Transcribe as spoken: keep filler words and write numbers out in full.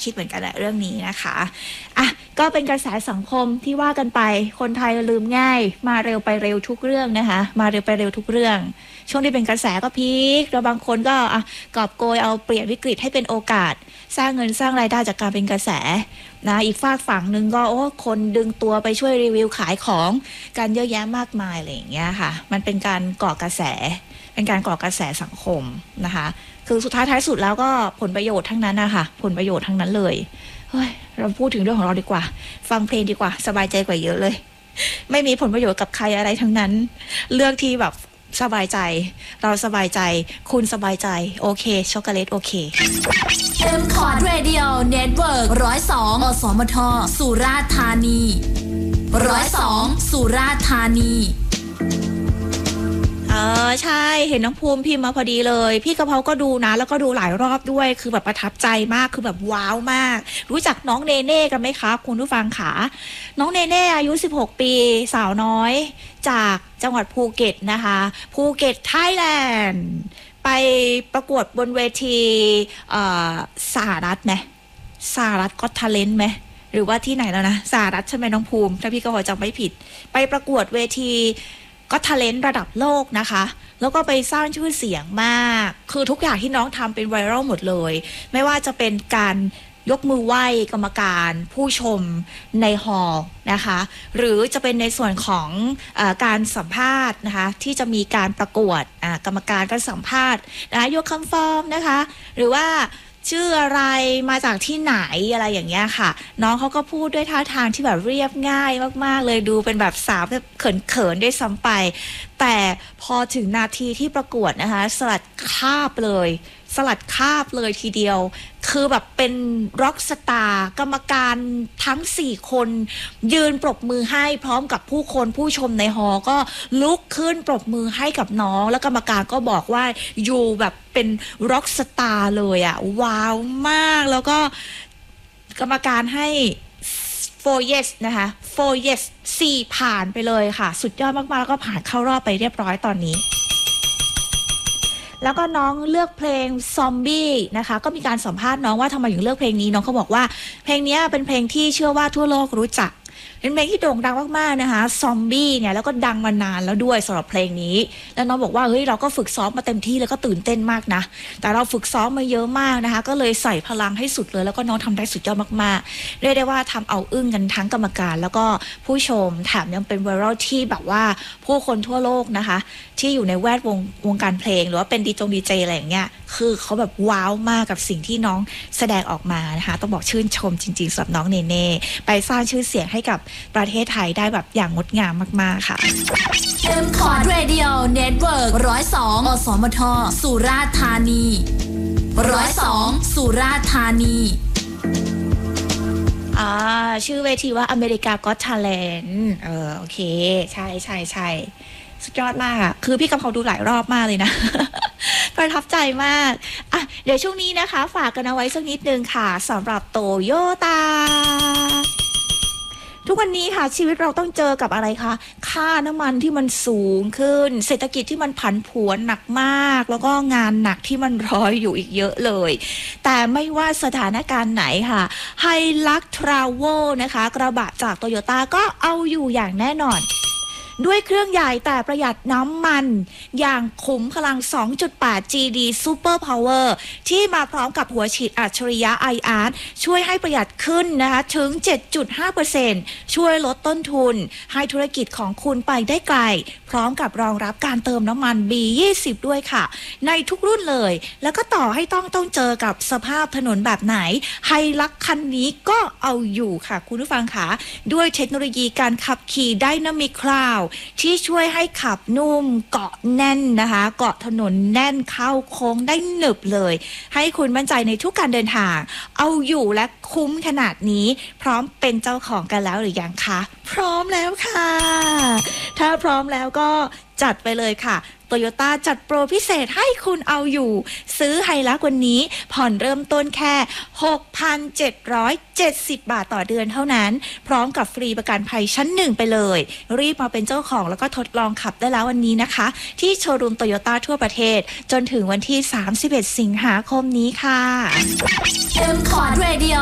คิดเหมือนกันแหละเรื่องนี้นะคะอ่ะก็เป็นกระแสสังคมที่ว่ากันไปคนไทยลืมง่ายมาเร็วไปเร็วทุกเรื่องนะคะมาเร็วไปเร็วทุกเรื่องช่วงที่เป็นกระแสก็พีคแล้วบางคนก็อ่ะกอบโกยเอาเปลี่ยนวิกฤตให้เป็นโอกาสสร้างเงินสร้างรายได้จากการเป็นกระแสนะอีกฝากฝั่งนึงก็โอ้คนดึงตัวไปช่วยรีวิวขายของกันเยอะแยะมากมายอะไรอย่างเงี้ยค่ะมันเป็นการก่อกระแสเป็นการก่อกระแสสังคมนะคะคือสุดท้ายท้ายสุดแล้วก็ผลประโยชน์ทั้งนั้นนะคะผลประโยชน์ทั้งนั้นเลยเฮ้ยเราพูดถึงเรื่องของเราดีกว่าฟังเพลงดีกว่าสบายใจกว่าเยอะเลยไม่มีผลประโยชน์กับใครอะไรทั้งนั้นเลือกที่แบบสบายใจเราสบายใจคุณสบายใจโอเคช็อกโกแลตโอเค M Cord Radio Network หนึ่งศูนย์สองอสมทสุราษฎร์ธานีหนึ่งศูนย์สองสุราษฎร์ธานีเออใช่เห็นน้องภูมิพิมพ์มาพอดีเลยพี่กะเพราก็ดูนะแล้วก็ดูหลายรอบด้วยคือแบบประทับใจมากคือแบบว้าวมากรู้จักน้องเนเน่กันไหมคะคุณผู้ฟังขาน้องเนเน่อายุสิบหกปีสาวน้อยจากจังหวัดภูเก็ตนะคะภูเก็ตไทยแลนด์ไปประกวดบนเวทีสหรัฐไหมสหรัฐก็ทาเลนต์ไหมหรือว่าที่ไหนแล้วนะสหรัฐใช่ไหมน้องภูมิถ้าพี่กะเพราจำไม่ผิดไปประกวดเวทีก็ทาเลนต์ระดับโลกนะคะแล้วก็ไปสร้างชื่อเสียงมากคือทุกอย่างที่น้องทำเป็นไวรัลหมดเลยไม่ว่าจะเป็นการยกมือไหว้กรรมการผู้ชมในฮอลล์นะคะหรือจะเป็นในส่วนของเอ่อการสัมภาษณ์นะคะที่จะมีการประกวดกรรมการก็สัมภาษณ์นะยกคำฟ้องนะคะหรือว่าชื่ออะไรมาจากที่ไหนอะไรอย่างเงี้ยค่ะน้องเขาก็พูดด้วยท่าทางที่แบบเรียบง่ายมากๆเลยดูเป็นแบบสาวแบบเขินๆด้วยซ้ำไปแต่พอถึงนาทีที่ประกวดนะคะสลัดคาบเลยสลัดคาบเลยทีเดียวคือแบบเป็นร็อกสตาร์กรรมการทั้งสี่คนยืนปรบมือให้พร้อมกับผู้คนผู้ชมในฮอลล์ก็ลุกขึ้นปรบมือให้กับน้องแล้วกรรมการก็บอกว่าอยู่แบบเป็นร็อกสตาร์เลยอ่ะว้าวมากแล้วก็กรรมการให้โฟร์ yes นะคะ โฟร์ yes สี่ผ่านไปเลยค่ะสุดยอดมากๆแล้วก็ผ่านเข้ารอบไปเรียบร้อยตอนนี้แล้วก็น้องเลือกเพลงซอมบี้นะคะก็มีการสัมภาษณ์น้องว่าทำไมถึงเลือกเพลงนี้น้องเขาบอกว่าเพลงนี้เป็นเพลงที่เชื่อว่าทั่วโลกรู้จักเป็นเพลงที่โด่งดังมากๆนะคะซอมบี้เนี่ยแล้วก็ดังมานานแล้วด้วยสำหรับเพลงนี้แล้วน้องบอกว่าเฮ้ยเราก็ฝึกซ้อมมาเต็มที่แล้วก็ตื่นเต้นมากนะแต่เราฝึกซ้อมมาเยอะมากนะคะก็เลยใส่พลังให้สุดเลยแล้วก็น้องทำได้สุดยอดมากๆเรียกได้ว่าทำเอาอึ้งกันทั้งกรรมการแล้วก็ผู้ชมแถมยังเป็นไวรัลที่แบบว่าผู้คนทั่วโลกนะคะที่อยู่ในแวดวงวงการเพลงหรือว่าเป็นดีจงดีเจอะไรอย่างเงี้ยคือเขาแบบว้าวมากกับสิ่งที่น้องแสดงออกมานะคะต้องบอกชื่นชมจริงๆสำหรับน้องเนเน่ไปสร้างชื่อเสียงให้กับประเทศไทยได้แบบอย่างงดงามมากๆค่ะ M Cord Radio Network หนึ่งศูนย์สองอสมทสุราษฎร์ธานีหนึ่งศูนย์สองสุราษฎร์ธานีอ่าชื่อเวทีว่าอเมริกาก็อตทาเลนต์เออโอเคใช่ใช่ใช่สุดยอดมากอะคือพี่กำเพาดูหลายรอบมากเลยนะ ประทับใจมากอ่ะเดี๋ยวช่วงนี้นะคะฝากกันเอาไว้สักนิดนึงค่ะสำหรับโตโยต้าทุกวันนี้ค่ะชีวิตเราต้องเจอกับอะไรคะค่าน้ำมันที่มันสูงขึ้นเศรษฐกิจที่มันผันผวนหนักมากแล้วก็งานหนักที่มันรออยู่อีกเยอะเลยแต่ไม่ว่าสถานการณ์ไหนค่ะไฮลักซ์ทราเวลนะคะกระบะจากโตโยต้าก็เอาอยู่อย่างแน่นอนด้วยเครื่องใหญ่แต่ประหยัดน้ำมันอย่างขุมพลัง สองจุดแปด จี ดี Super Power ที่มาพร้อมกับหัวฉีดอัจฉริยะ ไอ อาร์ ช่วยให้ประหยัดขึ้นนะคะถึง เจ็ดจุดห้าเปอร์เซ็นต์ ช่วยลดต้นทุนให้ธุรกิจของคุณไปได้ไกลพร้อมกับรองรับการเติมน้ำมัน บี ยี่สิบ ด้วยค่ะในทุกรุ่นเลยแล้วก็ต่อให้ต้องต้องเจอกับสภาพถนนแบบไหนไฮลักซ์คันนี้ก็เอาอยู่ค่ะคุณผู้ฟังค่ะด้วยเทคโนโลยีการขับขี่ Dynamic Cloudที่ช่วยให้ขับนุ่มเกาะแน่นนะคะเกาะถนนแน่นเข้าโค้งได้หนึบเลยให้คุณมั่นใจในทุกการเดินทางเอาอยู่และคุ้มขนาดนี้พร้อมเป็นเจ้าของกันแล้วหรือยังคะพร้อมแล้วค่ะถ้าพร้อมแล้วก็จัดไปเลยค่ะโตโยต้าจัดโปรพิเศษให้คุณเอาอยู่ซื้อไฮลักซ์วันนี้ผ่อนเริ่มต้นแค่ หกพันเจ็ดร้อยเจ็ดสิบ บาทต่อเดือนเท่านั้นพร้อมกับฟรีประกันภัยชั้นหนึ่งไปเลยรีบมาเป็นเจ้าของแล้วก็ทดลองขับได้แล้ววันนี้นะคะที่โชว์รูมโตโยต้าทั่วประเทศจนถึงวันที่สามสิบเอ็ดสิงหาคมนี้ค่ะ M Cord Radio